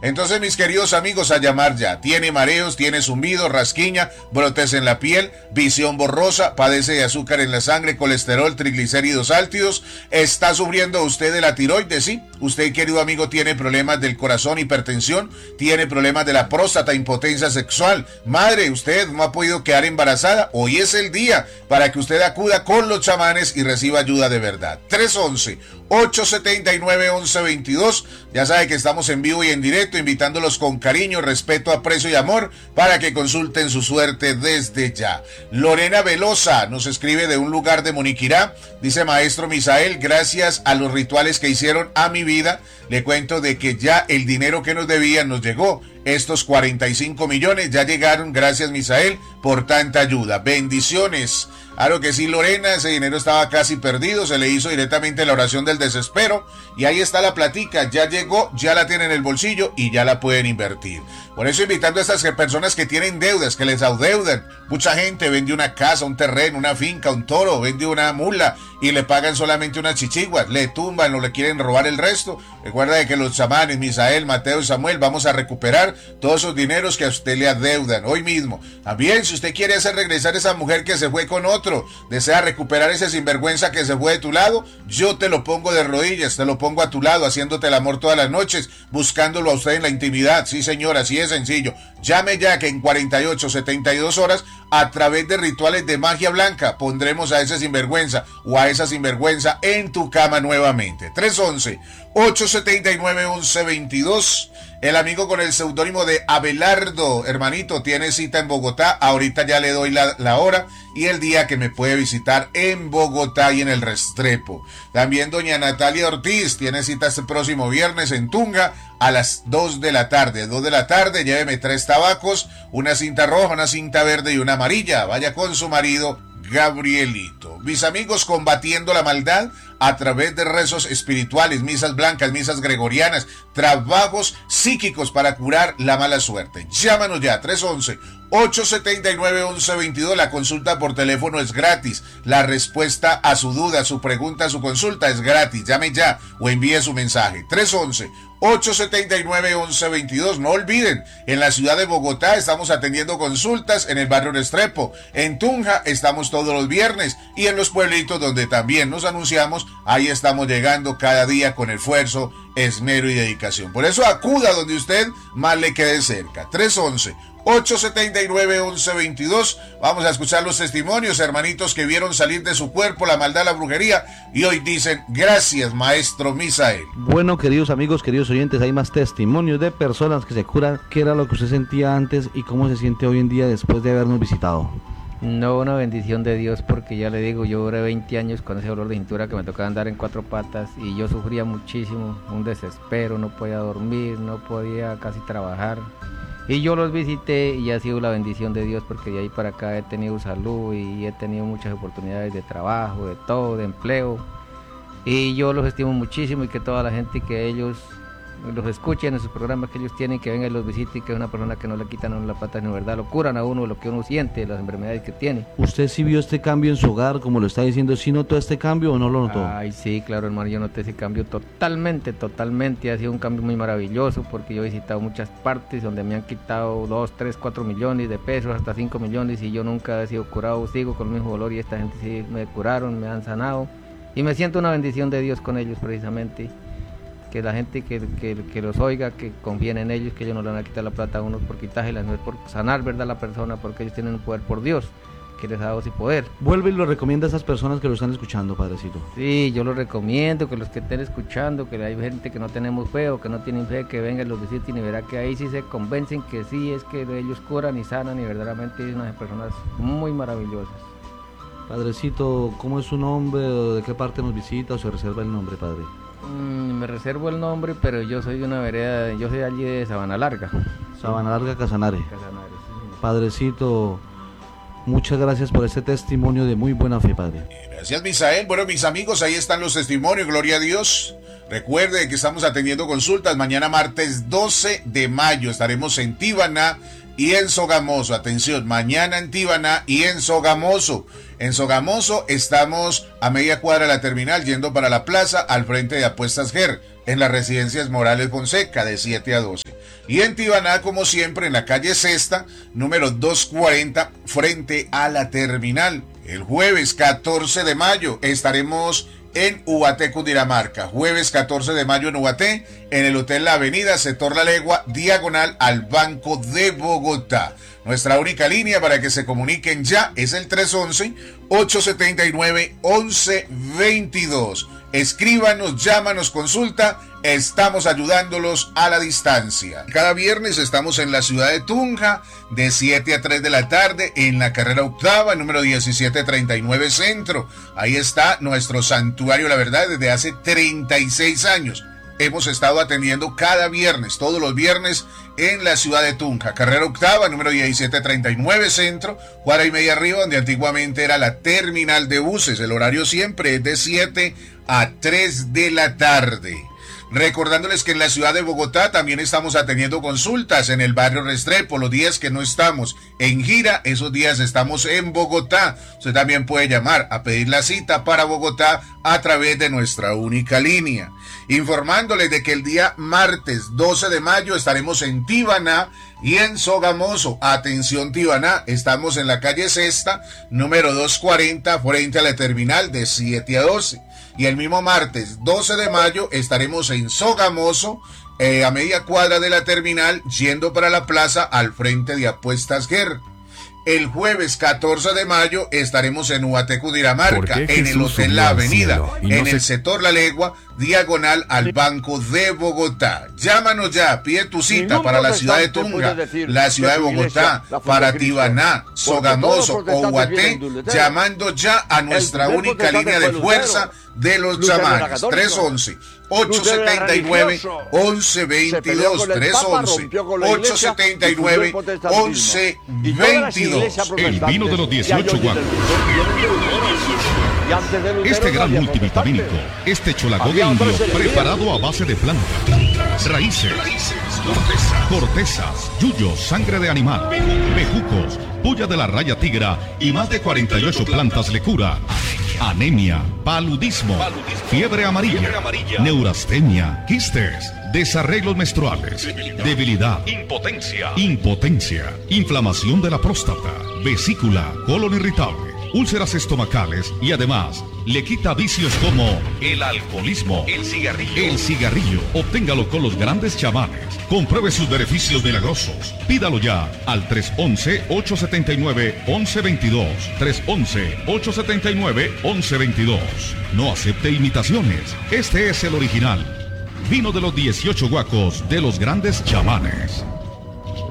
Entonces, mis queridos amigos, a llamar ya. Tiene mareos, tiene zumbido, rasquiña, brotes en la piel, visión borrosa, padece de azúcar en la sangre, colesterol, triglicéridos altos. ¿Está sufriendo usted de la tiroides? Sí. Usted, querido amigo, tiene problemas del corazón, hipertensión, tiene problemas de la próstata, impotencia sexual. Madre, usted no ha podido quedar embarazada. Hoy es el día para que usted acuda con los chamanes y reciba ayuda de verdad. 311-879-1122. Ya sabe que estamos en vivo y en directo, invitándolos con cariño, respeto, aprecio y amor para que consulten su suerte desde ya. Lorena Velosa nos escribe de un lugar de Moniquirá. Dice: maestro Misael, gracias a los rituales que hicieron a mi vida, le cuento de que ya el dinero que nos debían nos llegó. Estos 45 millones ya llegaron, gracias Misael por tanta ayuda. Bendiciones. Claro que sí, Lorena, ese dinero estaba casi perdido, se le hizo directamente la oración del desespero y ahí está la platica, ya llegó, ya la tienen en el bolsillo y ya la pueden invertir. Por eso invitando a estas personas que tienen deudas, que les adeudan. Mucha gente vende una casa, un terreno, una finca, un toro, vende una mula y le pagan solamente unas chichiguas, le tumban o le quieren robar el resto. Recuerda de que los chamanes, Misael, Mateo y Samuel, vamos a recuperar todos esos dineros que a usted le adeudan hoy mismo. También, si usted quiere hacer regresar a esa mujer que se fue con otro, desea recuperar ese sinvergüenza que se fue de tu lado, yo te lo pongo de rodillas, te lo pongo a tu lado, haciéndote el amor todas las noches, buscándolo a usted en la intimidad. Sí, señora, así es sencillo. Llame ya que en 48, 72 horas, a través de rituales de magia blanca, pondremos a ese sinvergüenza o a esa sinvergüenza en tu cama nuevamente. 311-879-1122. El amigo con el seudónimo de Abelardo, hermanito, tiene cita en Bogotá. Ahorita ya le doy la hora y el día que me puede visitar en Bogotá y en el Restrepo. También doña Natalia Ortiz tiene cita este próximo viernes en Tunga a las 2 de la tarde. 2 de la tarde, lléveme 3 tabacos, una cinta roja, una cinta verde y una amarilla. Vaya con su marido Gabrielito. Mis amigos, combatiendo la maldad a través de rezos espirituales, misas blancas, misas gregorianas, trabajos psíquicos para curar la mala suerte. Llámanos ya, 311-879-1122. La consulta por teléfono es gratis. La respuesta a su duda, su pregunta, su consulta es gratis. Llame ya o envíe su mensaje. 311-879-1122. No olviden, en la ciudad de Bogotá estamos atendiendo consultas en el barrio Restrepo. En Tunja estamos todos los viernes y en los pueblitos donde también nos anunciamos, ahí estamos llegando cada día con esfuerzo, esmero y dedicación. Por eso acuda donde usted más le quede cerca. 311-879-1122. Vamos a escuchar los testimonios, hermanitos que vieron salir de su cuerpo la maldad, la brujería y hoy dicen: gracias, maestro Misael. Bueno, queridos amigos, queridos oyentes, hay más testimonios de personas que se curan. ¿Qué era lo que usted sentía antes y cómo se siente hoy en día después de habernos visitado? No, una bendición de Dios, porque ya le digo, yo duré 20 años con ese dolor de cintura que me tocaba andar en 4 patas y yo sufría muchísimo, un desespero, no podía dormir, no podía casi trabajar. Y yo los visité y ha sido la bendición de Dios, porque de ahí para acá he tenido salud y he tenido muchas oportunidades de trabajo, de todo, de empleo. Y yo los estimo muchísimo y que toda la gente que ellos los escuchen en sus programas que ellos tienen, que vengan y los visiten, que es una persona que no le quitan a uno la plata, en verdad lo curan a uno, lo que uno siente, las enfermedades que tiene. ¿Usted sí vio este cambio en su hogar, como lo está diciendo? ¿Sí notó este cambio o no lo notó? Ay, sí, claro, hermano, yo noté ese cambio totalmente, ha sido un cambio muy maravilloso, porque yo he visitado muchas partes donde me han quitado 2, 3, 4 millones de pesos, hasta 5 millones, y yo nunca he sido curado, sigo con el mismo dolor, y esta gente sí me curaron, me han sanado, y me siento una bendición de Dios con ellos precisamente. Que la gente que los oiga, que confíen en ellos, que ellos no le van a quitar la plata a uno por quitársela, no es por sanar, ¿verdad?, la persona, porque ellos tienen un poder por Dios, que les ha dado ese poder. Vuelve y lo recomienda a esas personas que lo están escuchando, padrecito. Sí, yo lo recomiendo, que los que estén escuchando, que hay gente que no tenemos fe o que no tienen fe, que vengan, los visiten y verá que ahí sí se convencen que sí, es que ellos curan y sanan y verdaderamente son unas personas muy maravillosas. Padrecito, ¿cómo es su nombre? ¿De qué parte nos visita o se reserva el nombre, padre? Me reservo el nombre, pero yo soy de una vereda, yo soy allí de Sabana Larga. Sabana Larga, Casanare. Casanare, sí. Padrecito, muchas gracias por este testimonio de muy buena fe, padre. Gracias, Misael. Bueno, mis amigos, ahí están los testimonios, gloria a Dios. Recuerde que estamos atendiendo consultas. Mañana martes 12 de mayo estaremos en Tíbana y en Sogamoso. Atención, mañana en Tíbana y en Sogamoso. En Sogamoso estamos a media cuadra de la terminal yendo para la plaza al frente de Apuestas GER, en las residencias Morales Fonseca de 7 a 12. Y en Tibaná, como siempre, en la calle Sexta, número 240, frente a la terminal. El jueves 14 de mayo estaremos en Ubaté, Cundinamarca. Jueves 14 de mayo en Ubaté, en el Hotel La Avenida, sector La Legua, diagonal al Banco de Bogotá. Nuestra única línea para que se comuniquen ya es el 311-879-1122. Escríbanos, llámanos, consulta. Estamos ayudándolos a la distancia. Cada viernes estamos en la ciudad de Tunja de 7 a 3 de la tarde en la carrera octava, número 1739 Centro. Ahí está nuestro santuario La Verdad desde hace 36 años. Hemos estado atendiendo cada viernes, todos los viernes en la ciudad de Tunja. Carrera octava, número 1739 Centro, cuadra y media arriba, donde antiguamente era la terminal de buses. El horario siempre es de 7 a 3 de la tarde. Recordándoles que en la ciudad de Bogotá también estamos atendiendo consultas en el barrio Restrepo. Los días que no estamos en gira, esos días estamos en Bogotá. Usted también puede llamar a pedir la cita para Bogotá a través de nuestra única línea. Informándoles de que el día martes 12 de mayo estaremos en Tibaná y en Sogamoso. Atención Tibaná, estamos en la calle Sexta, número 240, frente a la terminal de 7 a 12. Y el mismo martes 12 de mayo estaremos en Sogamoso, a media cuadra de la terminal, yendo para la plaza al frente de Apuestas Guerra. El jueves 14 de mayo estaremos en Ubaté, Cundinamarca, en el Hotel La Avenida, en el sector La Legua, diagonal al Banco de Bogotá. Llámanos ya, pide tu cita para la ciudad de Tunja, la ciudad de Bogotá, para Tibaná, Sogamoso o Ubaté, llamando ya a nuestra única línea de fuerza de los chamanes, 311-879-1122, 311-879-1122. El vino de los 18 guapos. Este gran multivitamínico, este cholagogue indio, preparado a base de plantas, raíces, cortezas, yuyos, sangre de animal, bejucos, puya de la raya tigra y más de 48 plantas le cura. Anemia, paludismo, fiebre amarilla, neurastenia, quistes, desarreglos menstruales, debilidad, impotencia, inflamación de la próstata, vesícula, colon irritable, úlceras estomacales y además le quita vicios como el alcoholismo, el cigarrillo. Obténgalo con los grandes chamanes. Compruebe sus beneficios milagrosos. Pídalo ya al 311-879-1122. 311-879-1122. No acepte imitaciones. Este es el original. Vino de los 18 guacos de los grandes chamanes.